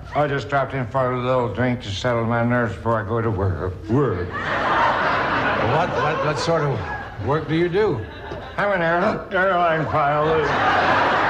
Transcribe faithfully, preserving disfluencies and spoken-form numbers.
I just dropped in for a little drink to settle my nerves before I go to work. Work. What, what, what sort of work do you do? I'm an air, airline pilot.